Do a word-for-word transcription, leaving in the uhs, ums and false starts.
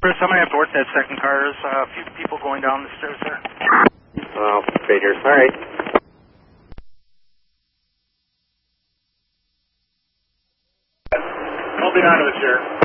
Chris, I'm going to have to work that second car. There's uh, a few people going down the stairs there. Oh, figures. All right. I'll be on to it, sir.